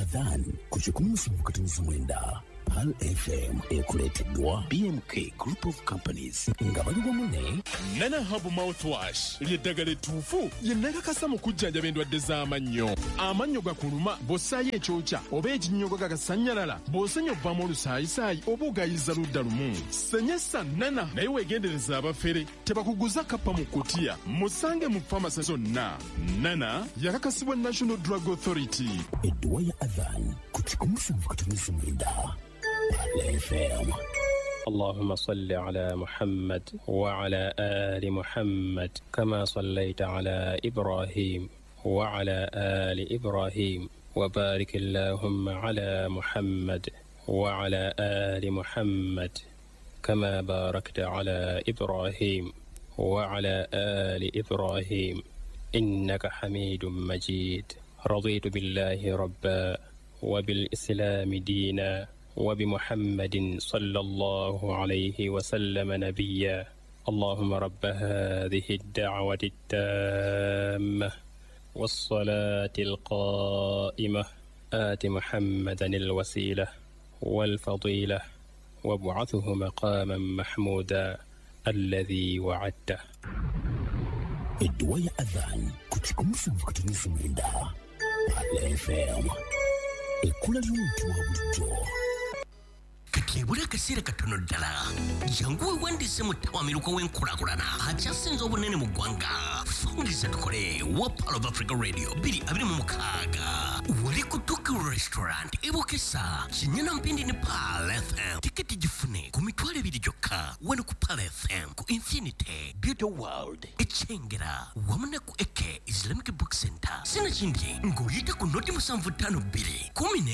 Adhan ku 17 Pal FM ekuleteddwa BMK Group of Companies nga bali wamu ne Nana Hub Mouthwash ly'eddagala ettuufu lye nakakasa mu kujjanjaba endwadde z'amannyo. Amannyo gakuluma bw'ossaayo ekyokya oba ekinnyogo gagasanyalala bw'osenya obvamu olusaayisaayi oba ogayiza ludda lumu. Senyesa Nana naye weegendereza abafere tebakuguza kappa mu kutiya. Musange mu famasi zonna. Nana yakakasibwa National Drug Authority. Edduwa ya Adhan ku 17 FM. اللهم صل على محمد وعلى آل محمد كما صليت على إبراهيم وعلى آل إبراهيم وبارك اللهم على محمد وعلى آل محمد كما باركت على إبراهيم وعلى آل إبراهيم إنك حميد مجيد. رضيت بالله ربا وبالإسلام دينا وبمحمد صلى الله عليه وسلم نبيا. اللهم رب هذه الدعوة التامة والصلاة القائمة آت محمدا الوسيلة والفضيلة وابعثه مقاما محمودا الذي وعدته. Edduwa ya Adhan ku 17 Pal FM. Ekkula ly'omuntu wa bulijjo. Kebula kasira katono ddala jangu wandise mu tawamiruko w'enkulakulana akyasinze obunene mu ggwanga. Fungisa tukole wa Pal of Africa Radio 26 wali ku Tuku Restaurant ebokesa kinyana mpindi ne Pal FM. Tiketi gifune ku mitwalo 2 gyokka wano ku Pal FM ku Infinity Beauty World Echengera wamuna ku Eke Islamic Book Center. Sina kindi ng'oyita ku noti 752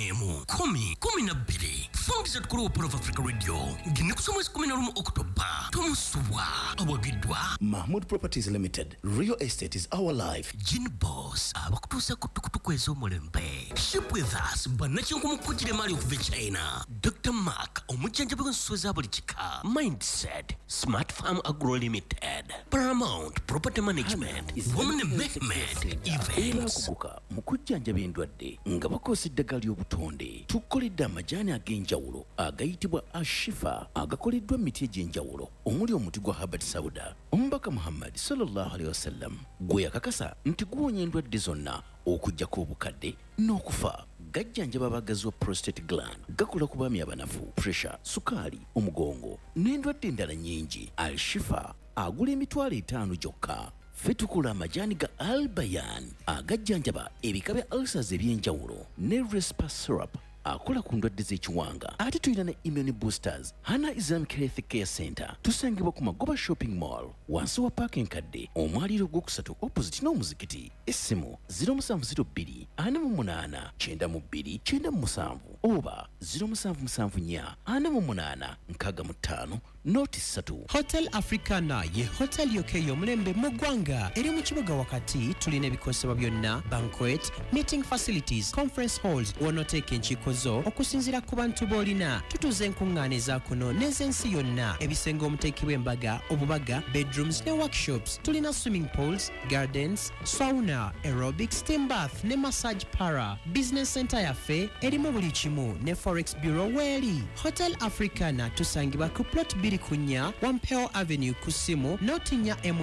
10 Fungisa tukole wa Pal of Africa Radio ngine kusoma 11 Oktoba tomusubwa abagidwa Mahmoud Properties Limited. Real estate is our life. Gin Boss abakutuusa kutukutuku ez'omulembe. Ship with us bannakinku mukujjira mali okuva China. Dr. Mark omujjanjabi w'ensuso za buli kika. Mindset Smart Farm Agro Limited. Paramount Property Management Women Mehmet Events. Kuguka mukujjanjaba endwadde nga bakozesa eddagala ly'obutonde. Tukoledde amajaani ag'enjawulo agayitibwa Ashifa agakoleddwa emiti egy'enjawulo omuli omuti gwa Habat Sauda. Omubaka Muhammad sallallahu alaihi wasallam gwe yakakasa nti guwonya endwadde zonna okuggyako obukadde n'okufa. Gajjanjaba abagazi wa prostate gland, gakola ku baami abanafu, pressure, sukaali, omugongo n'endwadde endala nnyingi. Al-Shifa agula emitwalo 5 gyokka. Ffe tukula amajaani ga Al-Bayan agajjanjaba ebika bya ulcers eby'enjawulo ne Respa syrup akola ku ndwadde z'ekiwanga. Ate tulina ne immune boosters. Hana Islamic Health Care Center tusangibwa ku Magoba Shopping Mall wansi wa Park Enkadde omwaliro gw'okusatu opposite n'omuzikiti. Essimu 0702 48 92 97 oba 0774 48 65 noti 3. Hotel Africana ye hotel yoke y'omulembe mu ggwanga eri mu kibuga wakati. Tulina ebikosebwa byonna: banquet, meeting facilities, conference halls w'onooteeka enkiiko zo okusinziira ku bantu b'olina. Tutuze enkuŋŋaaniza kuno n'ez'ensi yonna, ebisenge omuteekebwa embaga, obubaga, bedrooms ne workshops. Tulina swimming pools, gardens, sauna, aerobic, steam bath ne massage para. Business center yaffe erimu buli kimu ne forex bureau weeri. Hotel Africana tusangibwa ku plot 2 kunya Wampeo Avenue ku ssimu noti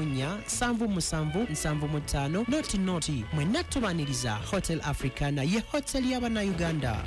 47775 noti mwenna tubaniriza. Hotel Africana ye hotel y'Abannayuganda.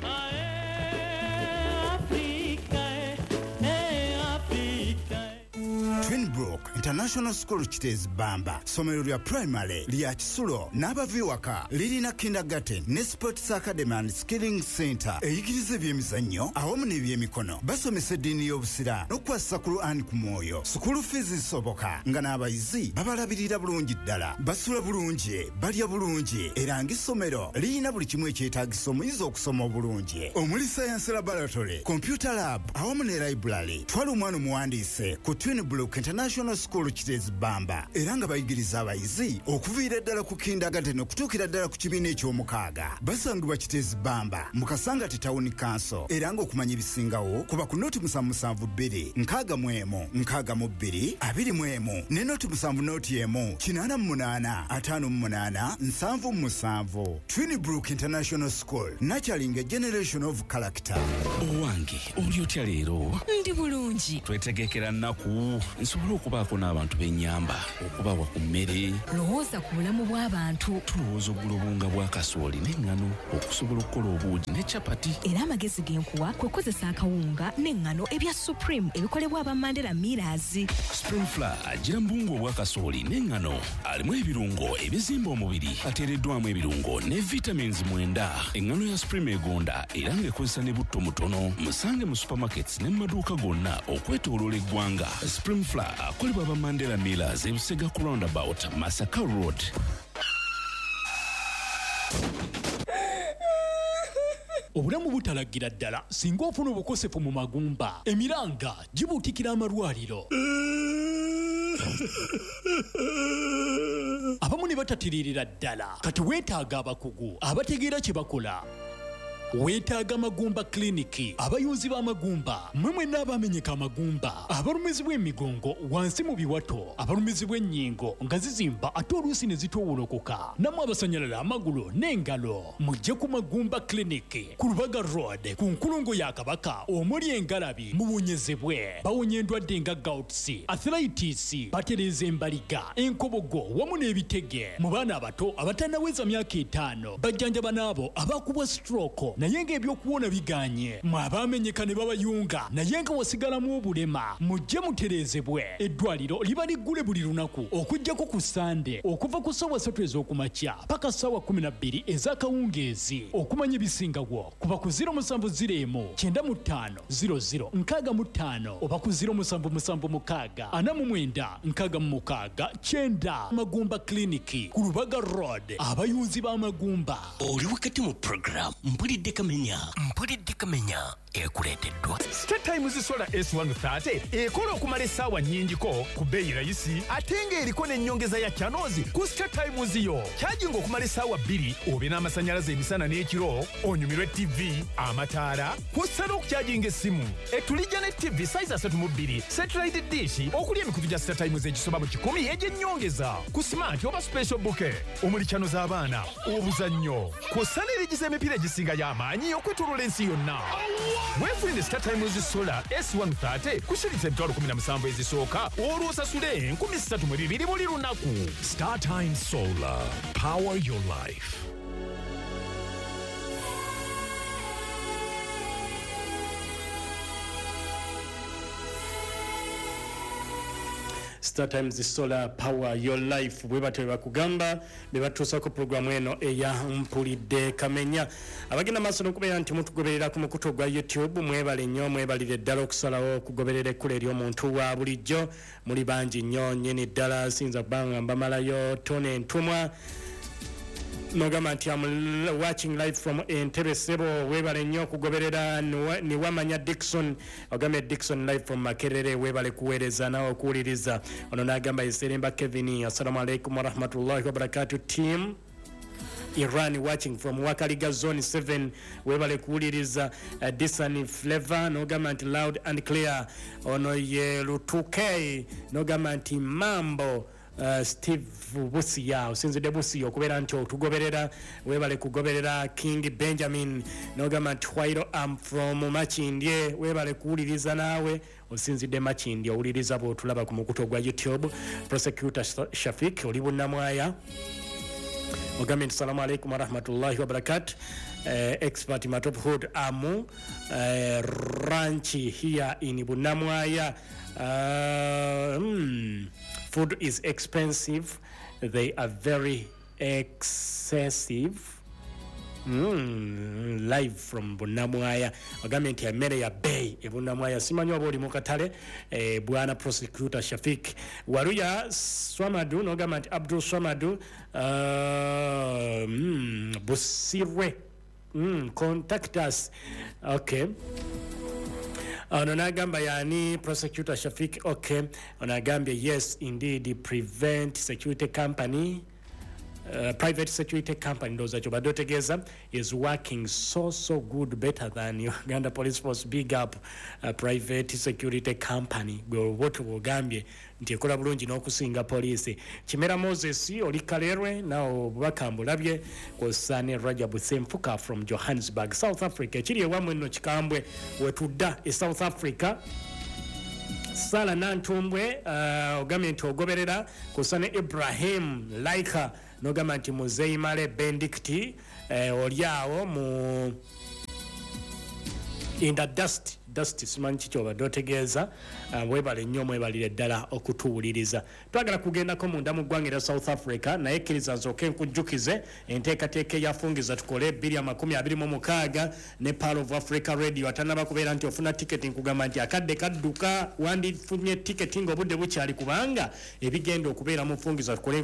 Twinbrook International School Kitezi Bamba. Somero lya primary lya Kisulo n'abaviwaka lirina kindergarten ne sports academy and skilling center. Eyigiriza ebyemizannyo awamu n'ebyemikono. Basomesa eddiini y'obusiraamu n'okukwasa ku Qur'an ku mwoyo. School fees zisoboka nga n'abayizi babalabirira bulungi ddala. Basula bulungi, balya bulungi era ng'essomero lirina buli kimu ekyetaagisa omuyizi okusoma obulungi. Omuli science laboratory, computer lab awamu ne library. Twala omwana omuwandiise ku Twinbrook International School School Kitezi Bamba era nga bayigiriza abayizi okuviira ddala ku kindergarten okutuukira ddala ku kibiina eky'omukaaga. Basangibwa Kitezi Bamba mu Kasangati Town Council era nga okumanya ebisingawo kuba ku noti 772 61 62 21 ne noti 701 88 58 77. Twinbrook International School nurturing a generation of character. Owange oli otya leero? Ndi bulungi. Twetegekera nnaku nsobola okubaako n'abantu b'ennyamba okubawa ku mmere. Lowooza ku bulamu bw'abantu. Tulowooza oggula obunga bwa kasooli n'eŋŋano okusobola okukola obuugi ne capati. Era amagezi g'enkuwa kwe kukozesa akawunga n'eŋŋano ebya Supreme ebikolebwa aba Mandela Millers. Spring Flour agira mu buwunga obwa kasooli n'eŋŋano alimu ebirungo ebizimba omubiri ateereddwamu ebirungo ne vitamins 9. Eŋŋano ya Supreme egonda era ng'ekozesa ne butto mutono. Musange mu supermarkets ne mu maduuka gonna okwetooloola eggwanga. Spring Flour akolebwa aba Mandela Millers e Busega ku roundabout Masaka Road. Obulamu butalagira ddala singa ofuna obukosefu mu magumba emiranga gibuutikira amalwaliro. Abamu ne batatiririra ddala kati weetaaga abakugu abategeera kye bakola. Weetaaga Magumba Kliniki abayuzi b'amagumba mmwe mwenna abamenyeka amagumba abalumizi bw'emigongo wansi mu biwato abalumizi bw'ennyingo nga zizimba ate oluusi ne zitoowolokoka namwe abasanyalala amagulu n'engalo mujje ku Magumba Kliniki ku Lubaga Road ku nkulungo ya Kabaka omuli engalabi muwonyezebwe bawonya endwadde nga gouts, arthritis, batereeza embaliga, enkobogo wamu n'ebitege mu baana abato abatannaweza myaka 5 bajjanjaba n'abo abakubwa stroke naye ng'ebyokuwona biganye mwe abamenyeka ne babayunga naye nga wasigalamu obulema mujje mutereezebwe. Eddwaliro liba liggule buli lunaku okuggyako ku Sande okuva ku ssaawa 3 ez'okumakya paka ssaawa 12 ez'akawungeezi. Okumanya ebisingawo kuba ku 0701 95 00 65 oba ku 0776 49 66 9. Magumba Kliniki ku Lubaga Road abayunzi b'amagumba. Oli wakati mu program mpulidde kamenya ekuleeteddwa Star Times Solar S130 ekola okumala essaawa nnyingiko ku bbeeyi rayisi ate ng'eriko n'ennyongeza ya channels ku Star Times yo. Kyajinga okumala essaawa 2 obe n'amasannyalaze emisana n'ekiro onyumirwe TV, amataala kw'ossa n'okukyajinga essimu. Etulijja ne TV size 32 satellite dish okuli emikutu gya Star Times egisoba mu 10 egy'ennyongeza ku smart oba special bouquet omuli channel z'abaana obuzannyo kw'ossa n'erigiza emipiira egisinga y'amaanyi okwetooloola ensi yonna. Weefunire Star Times Solar S130 kushiriza emitwalo 17 ezisooka olw'osasule 32,000 buli lunaku. Star Times Solar, power your life. Star Times Solar, power your life. Bwe batyo bakugamba be batuusako programu eno eya mpulidde kamenya. Abagenda maaso n'okubeera nti mutugoberera ku mukutu gwa YouTube mwebale nnyo mwebalire ddala okusalawo okugoberera ekkula ery'omuntu wa bulijjo muli bangi nnyo nnyini ddala sinza kubanga mbamalayo tone entumwa nogamba nti I'm watching live from Entebbe Sebo webale nnyo okugoberera ni wamanya Dickson ogambe Dickson live from Makerere webale kuweereza nawe okuwuliriza ono n'agamba Iseremba Kevin assalamu alaikum wa rahmatullahi wa barakatuh team Iran watching from Wakaliga Zone 7 webale kuwuliriza Disani Flavor nogamba nti loud and clear ono ye Lutuke nogamba nti mambo Steve Busia osinzidde Busia okubeera nti otugoberera webale kugoberera King Benjamin nogamba nti While I'm from Machindye webale kuwuliriza naawe osinzidde Machindye owuliriza bw'otulaba ku mukutu gwa YouTube. Prosecutor Shafik oli bunnamwaya ogambye nti salamu alaikum wa rahmatullahi wa barakatuh. Expert Matop Hood Amu Ranchi here in Bunnamwaya. Food is expensive. They are very excessive. Live from Bunnamwaya. Ogambye nti emmere ya bay e Bunnamwaya simanyi oba oli mu katale. Bwana Prosecutor Shafik Waruya Swamadu nogamba nti Abdul Swamadu Busirwe contact us. Okay. Onagamba yani prosecutor Shafik okay onagambye yes indeed private security company ndoza kyo badotegeza is working so good better than Uganda Police Force. Big up private security company gwoboto bogambye nti ekola bulungi n'okusinga poliisi. Kimera Moses oli Kalerwe nao bakambulabye kosane Rajabu Semfuka from Johannesburg South Africa kiri ewamwe nno kikambwe wetudda e South Africa. Sala Nantumbwe ogambye nti ogoberera kosane Ibrahim Laika nogamba nti Muzeyi Male Benedicti oliawo mu in the dust simanyi kikyoba dotegeeza webale nnyo mwebalire ddala okutuwuliriza. Twagala kugendako munda mu ggwanga era South Africa naye kkiriza nsooke nkujjukize enteekateeka eyafungiza tukole 2026 ne Pearl of Africa Radio atanaba kubeera nti ofuna tiketi nkugamba nti akadde kadduka wandifunye tiketi ng'obudde bukyali kubanga ebigenda okubeera mu fungiza tukole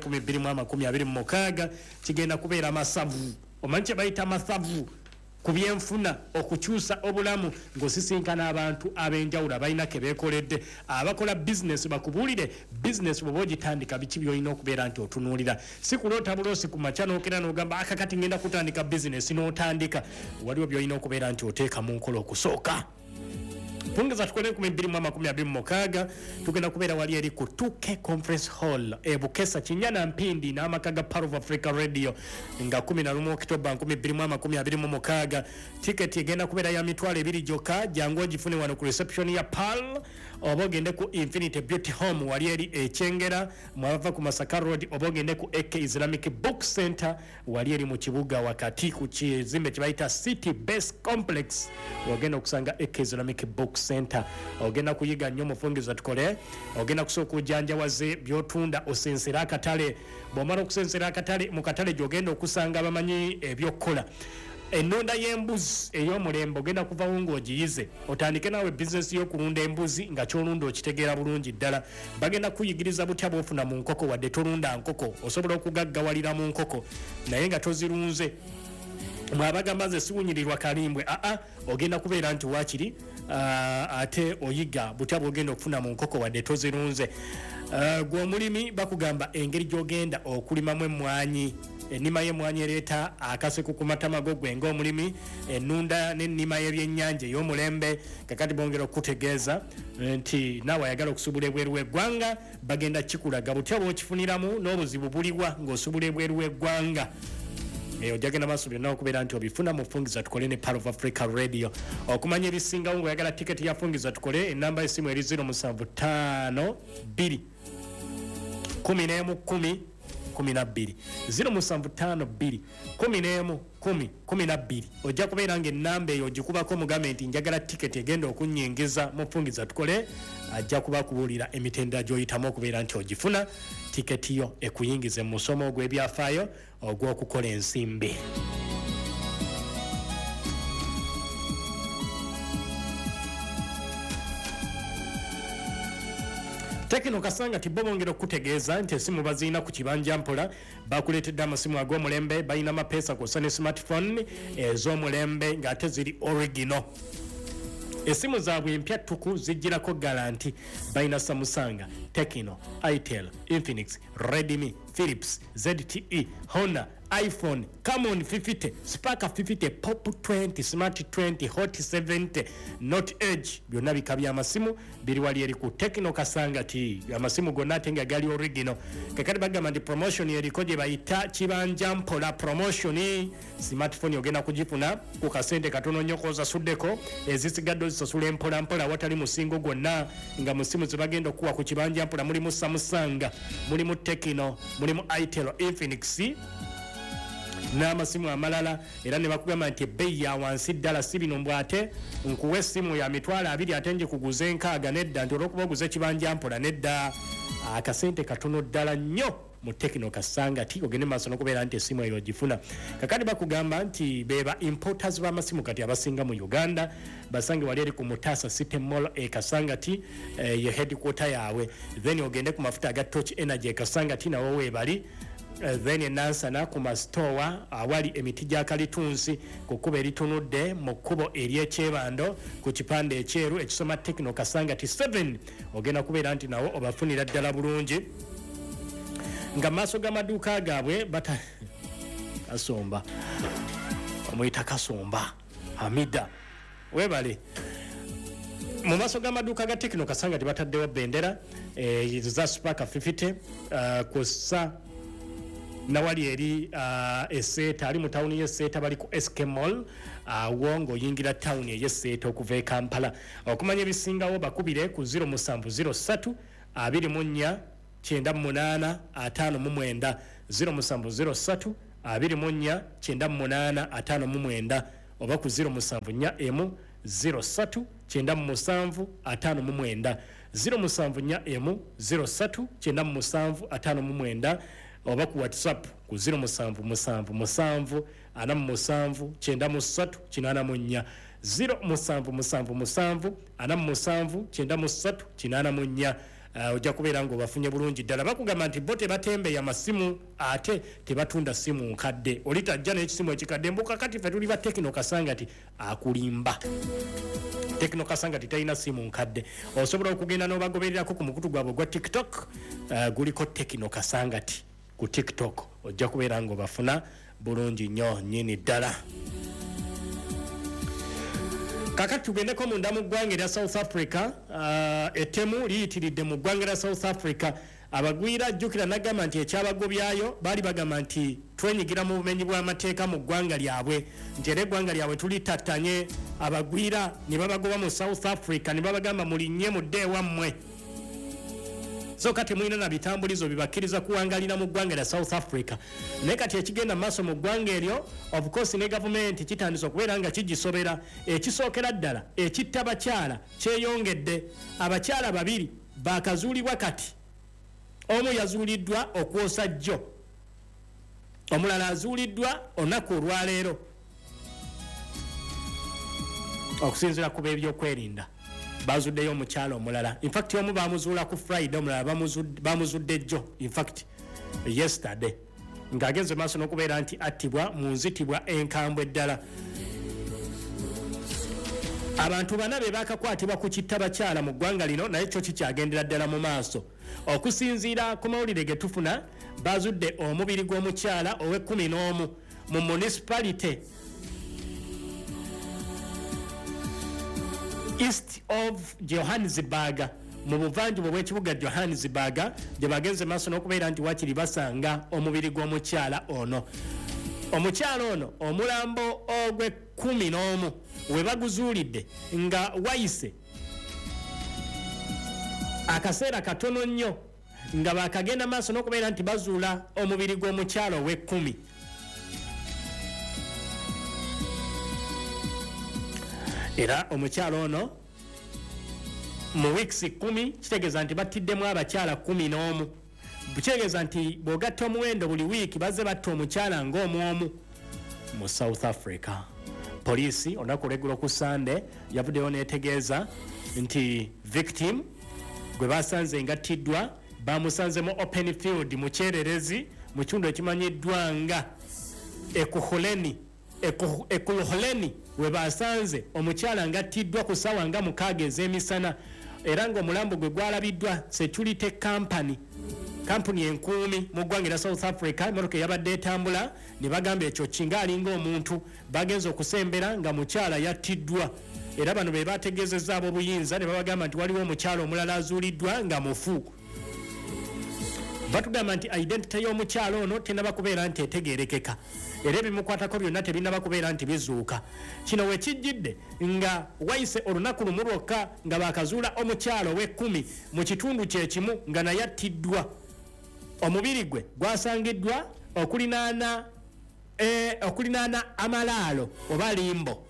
2026 kigenda kubeera masavu omanyi kye bayita masavu ku byenfuna okukyusa obulamu ng'osisinkana abantu ab'enjawulo abalina ke beekoledde abakola bizinesi bakubuulire bizinesi bw'oba ogitandika biki by'olina okubeera nti otunuulira si kuloota buloosi ku makya n'okera n'ogamba akakati ngenda kutandika bizinesi n'otandika waliwo by'olina okubeera nti oteeka mu nkola okusooka. Fungiza tukole 2026 tugenda kubeera wali eri ku 2K Conference Hall Bukesa Kinyana Mpindi n'amakaga Pearl of Africa Radio nga 11 Oktoba 2026. Tiketi egenda kubeera ya mitwalo 2 gyokka jangu ogifune wano ku reception ya Pearl oba ogende ku Infinity Beauty Home wali eri Ekyengera mwava ku Masaka Road oba ogende ku AK Islamic Book Center wali eri mu kibuga wakati ku kizimbe kibayita City Base Complex ogenda okusanga AK Islamic Book Center. Ogenda kuyiga nnyo mufungiza tukole ogenda kusooka ojanjawaze byotunda osensera akatale bw'omala okusensera akatale mu katale gy'ogenda okusanga abamanyi ebyokukola. Ennunda y'embuzi ey'omulembe ogenda kuvawo ng'ogiyize otandike naawe bizinesi y'okulunda embuzi nga kyolunda okitegeera bulungi ddala. Bagenda kuyigiriza butya bw'ofuna mu nkoko wadde tolunda nkoko osobola okugaggawalira mu nkoko naye nga tozirunze mwabagamba ze siwunyirirwa kalimbwe ogenda kubeera nti wakiri ate oyiga butya bw'ogenda okufuna mu nkoko wadde tozirunze. Gw'omulimi bakugamba engeri gy'ogenda okulimamu emmwanyi ennima y'emmwanyi ereeta akaseko ku matama go gwe ng'omulimi ennunda n'ennima y'ebyennyanja ey'omulembe kakati bongera okutegeeza nti naawe ayagala okusubula ebweru w'eggwanga bagenda kikulaga butya bw'okifuniramu n'obuzibu buliwa ng'osubula ebweru w'eggwanga. Ojagenda maaso byonna okubeera nti obifuna mu fungiza tukole ne Pearl of Africa Radio. Okumanya ebisingawo ng'oyagala tiketi ya fungiza tukole ennamba y'essimu eri 075 2 11 10 12 075 2 11 10 12. Ojja kubeera ng'ennamba eyo ogikubako mugambe nti njagala tiketi egenda okunnyingiza mu fungiza tukole ajja kuba kubuulira emitendera gy'oyitamu okubeera nti ogifuna tiketi yo ekuyingize mu musomo ogw'ebyafaayo ogw'okukola ensimbi. Tekino Kasanga tibo bongera okutegeeza nti essimu bazirina ku kibanja mpola bakuleetedde amasimu ag'omulembe balina amapeesa kw'ossa ne smartphone ez'omulembe ng'ate ziri original. Essimu zaabwe empya ttuku zijjirako garanti balina Samsung, Tecno, Itel, Infinix, Redmi, Philips, ZTE, Honor, iPhone, Camon 50, Spark 50, Pop 20, Smart 20, Hot 70, Note Edge byonna bika by'amasimu biri wali eri ku Tekino Kasanga ti amasimu gonna ate nga gali original. Kakati bagamba nti promotion eriko gye bayita kibanja mpola promotion. Smartphone ogenda kugifuna ku kasente katono nnyo k'osasuddeko ezisigadde ozisasula empola mpola watali musingo gwonna nga musimu ze bagenda okuwa ku kibanja mpola mulimu Samsung, mulimu Tekino, mulimu Itel, Infinix n'amasimu amalala era ne bakugamba nti ebbeeyi ya wansi ddala si bino mbwate nkuwa essimu ya mitwalo 2 ate nje kuguze nkaaga nedda nti olw'okuba oguze kibanja mpola nedda akasente katono ddala nnyo mu Tekino Kasanga ti ogende maaso n'okubeera nti essimu eyo ogifuna. Kakati bakugamba nti beba importers b'amasimu kati abasinga mu Uganda basange wali eri ku Mutasa City Mall Kasanga ti ye headquarter yaabwe then ogende ku mafuta aga Torch Energy Kasanga ti nawo weebali then Nansana ku mastowa awali emiti gya kalitunsi ku kkubo eritunudde mu kkubo ery'ekyebando ku kipande ekyeru ekisoma Tekno Kasangati 7 ogenda kubeera nti nawo obafunira ddala bulungi nga maaso g'amaduuka gaabwe kasomba omuyita kasomba Hamida webale mu maaso g'amaduuka ga Tekno Kasangati bataddewo bendera za Spark 50 kussa nawali eri Esseeta ali mu tawuni y'Esseeta bali ku SK Mall awo ng'oyingira tawuni ey'Esseeta okuva e Kampala okumanya ebisingawo bakubire ku 0703 24 98 59 0703 24 98 59 oba ku 074 03 97 59 074 03 97 59 oba ku WhatsApp ku 0777 47 93 84 0777 47 93 84 ojja kubeera ng'obafunye bulungi ddala bakugamba nti bo tebatembeya amasimu ate tebatunda simu nkadde olitajja n'ekisimu ekikadde mbuka kati ffe tuli ba Tekno Kasangati akulimba Tekno Kasangati talina simu nkadde osobola okugenda n'obagobererako ku mukutu gwabwe gwa TikTok guliko Tekno Kasangati ku TikTok ojja kubeera ng'obafuna bulungi nnyo nnyini ddala kakati tugendeko munda mu ggwanga erya South Africa ettemu liyitiridde mu ggwanga erya South Africa abagwira jjukira nagamba nti ekyabagobyayo baali bagamba nti twenyigira mu bumenyi bw'amateeka mu ggwanga lyabwe nti era eggwanga lyabwe tulitattanye abagwira ne babagoba mu South Africa ne babagamba mulinnye mudde ewammwe so kati mulina na bitambulizo bibakkiriza kuwangalira mu ggwanga lya South Africa naye kati ekigenda maaso mu ggwanga eryo of course ne gavumenti kitandise okubeera nga kigisobera ekisookera ddala ekitta abakyala kyeyongedde abakyala babiri bakazuulibwa kati omu yazuuliddwa okwosa jjo omulala azuuliddwa olunaku olwaleero okusinziira ku b'ebyokwerinda bazuddeyo omukyalo omulala in fact omu bamuzuula ku Friday omulala bamuzudde jjo in fact yesterday ng'agenze maaso n'okubeera nti attibwa mu nzitibwa enkambwe ddala abantu bana be bakakwatibwa ku kitta bakyala mu ggwanga lino naye kyo kikyagendera ddala mu maaso okusinziira ku mawulire ge tufuna bazudde omubiri gw'omukyala owe-11 mu municipality east of Johannesburg mu buvanjuba bw'ekibuga Johannesburg gye bagenze maaso n'okubeera nti wakiri basanga omubiri gw'omukyala ono omukyala ono omulambo ogwe-11 we baguzuulidde nga wayise akaseera katono nnyo nga bakagenda maaso n'okubeera nti bazuula omubiri gw'omukyala owe-10 era omukyala ono mu weeks 10 kitegeeza nti batiddemu abakyala 11 kitegeeza nti bw'ogatta omuwendo buli wiiki bazze batta omukyala ng'omwomu mu South Africa poliisi olunaku olw'eggulo ku Sunday yavuddeyo n'etegeeza nti victim gwe basanze ngattiddwa bamusanze mu open field mu kyererezi mu kitundu ekimanyiddwa nga Ekulholeni we basanze omukyala ngattiddwa ku ssaawa nga 6 ez'emisana era ng'omulambo gwe gwalabiddwa security company enkuumi mu ggwanga erya South Africa emmotoka eyabadde etambula ne bagamba ekyo kinga alinga omuntu bagenza okusembera nga mukyala yattiddwa era bano be bategeezezza ab'obuyinza ne babagamba nti waliwo omukyala omulala azuuliddwa nga mufu batugamba nti identity y'omukyala ono tenaba kubeera nti etegeerekeka era ebimukwatako byonna tebinaba kubeera nti bizuuka kino we kijjidde nga wayise olunaku lumu lwokka nga bakazuula omukyala owe-10 mu kitundu kyekimu nga naye attiddwa omubiri gwe gwasangiddwa okulinaana amalaalo oba limbo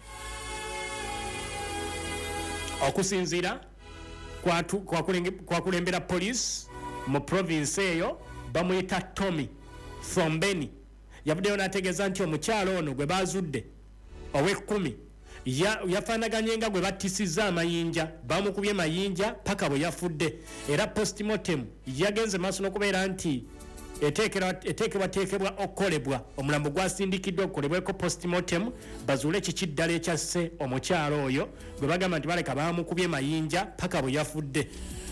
okusinziira kwakulembera poliisi mu province eyo bamuyita Tommy Thombeni yavuddeyo n'ategeeza nti omukyala ono gwe bazudde owe-10 yafaanaganye nga gwe battisizza amayinja bamukubye mayinja paka bwe yafudde era postmortem yagenze maaso n'okubeera nti eteekebwa okukolebwa omulambo gwasindikiddwa okukolebweko postmortem bazuule kikiddala ekyasse omukyalo oyo gwe bagamba nti baleka bamukubye mayinja paka bwe yafudde.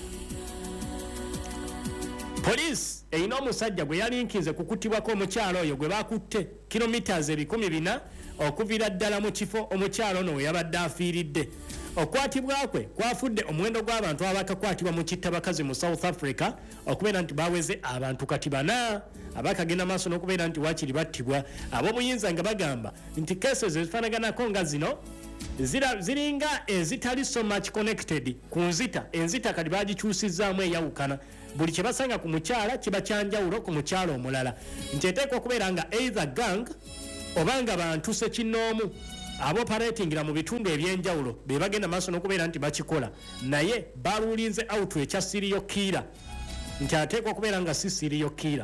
Poliisi erina omusajja gwe yalinkinze kukutibwako omukyalo oyo gwe bakutte kilometers 400 okuviira ddala mu kifo omukyalo ono we yabadde afiiridde. Okwatibwa kwe kwafudde omuwendo gw'abantu abakakwatibwa mu kittabakazi mu South Africa okubeera nti baweze abantu kati 4 abakagenda maaso n'okubeera nti wakiri battibwa. Ab'obuyinza nga bagamba nti cases ezifaanaganako nga zino ziringa ezitali so much connected ku nzita. Enzita kati bagikyusizzaamu eyawukana. Buli kye basanga ku mukyala kiba kyanjawulo ku mukyala omulala. Nti eteekwa okubeera nga either gang obanga bantu sekinnoomu aboperatingira mu bitundu ebyenjawulo be bagenda maaso n'okubeera nti bakikola, naye baluulinze out ekya serial killer nti ateekwa okubeera nga si serial killer.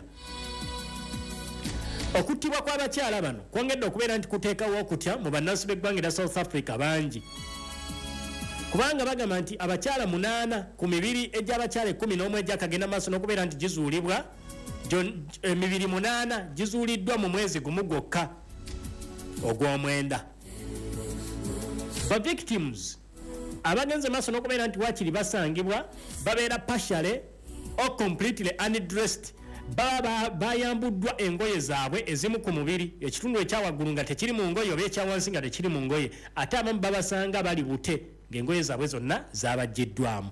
Okuttibwa kw'abakyala bano kwongedde okubeera nti kuteekawo okutya mu bannansi b'eggwanga erya South Africa bangi, kubanga bagamba nti abakyala 8 ku mibiri egy'abakyala 11 egyakagenda maaso n'okubeera nti gizuulibwa, emibiri 8 gizuuliddwa mu mwezi gumu gwokka ogw'omwenda. Ba victims abagenze maaso n'okubeera nti wakiri basangibwa babeera partially or completely undressed. Baba bayambuddwa engoye zaabwe ezimu ku mubiri, ekitundu ekyawaggulu nga tekiri mu ngoye oba ekyawansi nga tekiri mu ngoye, ate abamu babasanga bali bute ng'engoye zaabwe zonna zabaggiddwamu.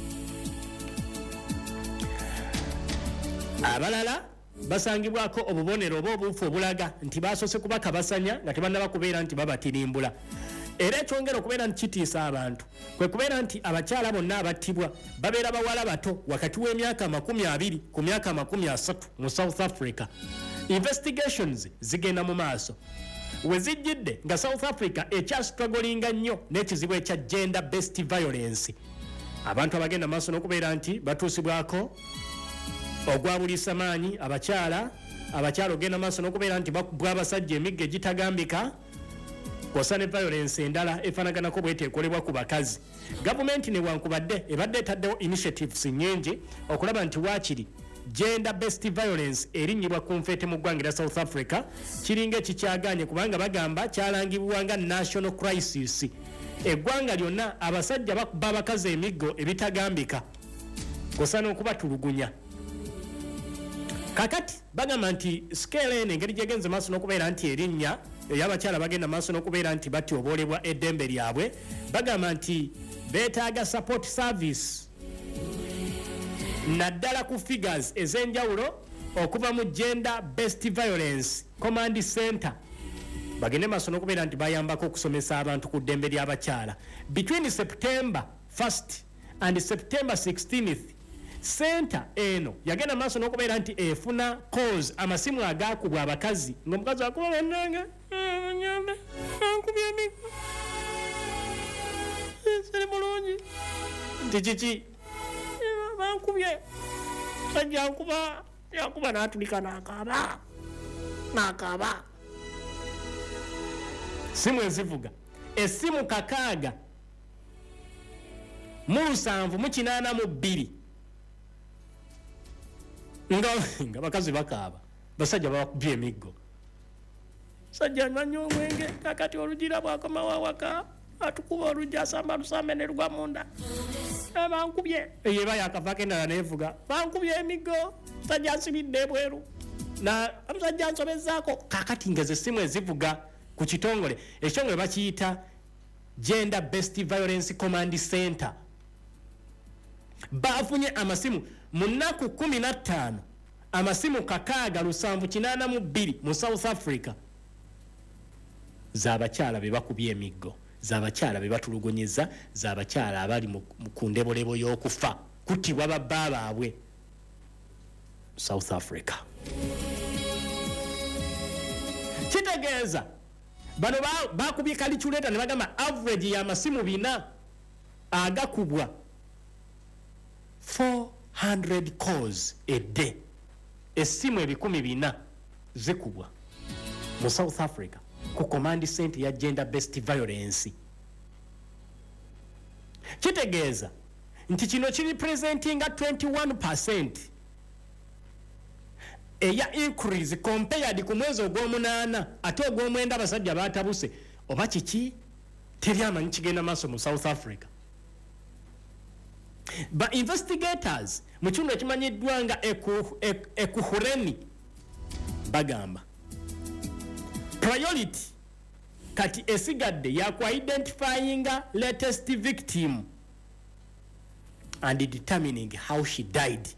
Abalala basangibwako obubonero oba obuufu obulaga nti basoose kubakabasanya nga tebannaba kubeera nti babatirimbula. Era ekyongera okubeera nti kitiisa abantu kwe kubeera nti abakyala bonna abattibwa babeera bawala bato wakati w'emyaka 20 ku myaka 30 mu South Africa. Investigations zigenda mu maaso we zijjidde nga South Africa ekyastrugglinga nnyo n'ekizibu ekya gender based violence. Abantu abagenda maaso n'okubeera nti batuusibwako ogwabulisa maanyi abakyala ogenda maaso n'okubeera nti bw'abasajja emigga egitagambika kw'ossa ne violence endala efaanaganako bwete ekolebwa ku bakazi. Gavumenti newankubadde ebadde etaddewo initiatives nnyingi okulaba nti waakiri gender based violence erinnyibwa ku nfeete mu ggwanga erya South Africa kiringa ekikyagaanye, kubanga bagamba kyalangibwa nga national crisis. Eggwanga lyonna abasajja bakuba abakazi emiggo ebitagambika kw'ossa n'okubatulugunya. Kakati bagamba nti scale eno engeri gyegenze maaso n'okubeera nti erinnya ey'abakyala bagenda maaso n'okubeera nti batyoboolebwa eddembe lyabwe, bagamba nti beetaaga support service naddala ku figures ez'enjawulo okuva mu gender based violence command center. Bagende maaso n'okubeera nti bayambako okusomesa abantu ku ddembe ly'abakyala. Between September 1st and September 16th center eno yagenda maaso n'okubeera nti efuna calls amasimu agaakubwa abakazi ng'omukazi akuba bannange ankubye emigo siri bulungi nti kiki bankubye sajja yankuba n'atulika n'akaaba simu ezivuga essimu 687 nga bakazi bakaaba basajja bakubye emiggo. Sajja nanywa omwenge kakati olugira bwakoma wawaka atukuba olujja asamba lusambe ne lugwa munda. Bankubye eba yakavako endala neevuga bankubye emiggo sajja nsibidde ebweru na omusajja nsobezaako. Kakati nga zessimu ezivuga ku kitongole ekitongole bakiyita gender based violence command center. Bafunye amasimu mu nnaku 15 amasimu 682 mu South Africa z'abakyala be bakubye emiggo, z'abakyala be batulugunyizza, z'abakyala abali ku ndebolebo y'okufa kuttibwa babba baabwe South Africa. Kitegeeza bano bakubye calculator ne bagamba average y'amasimu 4 agakubwa 400 calls a day. Essimu 400 zikubwa mu South Africa ku command center ya gender based violence. Kitegeeza nti kino kiri presentinga 21% eya increase compared ku mwezi ogw'omunaana ate ogw'omwenda abasajja baatabuse oba kiki teri amanyi kigenda maaso mu South Africa. Ba investigators mu kitundu ekimanyiddwa nga Ekuhureni bagamba priority kati esigadde yaku identifying latest victim and determining how she died.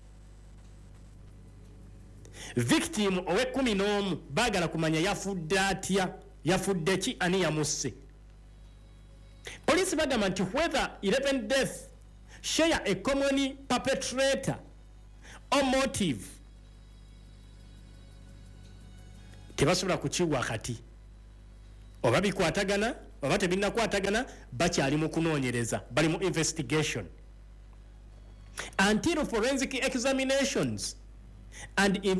Victim owe 11 bagala kumanya yafudde atya, yafudde ki, ani yamusse. Police bagamba nti whether 11 deaths share a common perpetrator or motive tebasobola kukiwa kati oba bikwatagana oba tebinakwatagana bakyali mu kunoonyereza bali mu investigation until forensic examinations and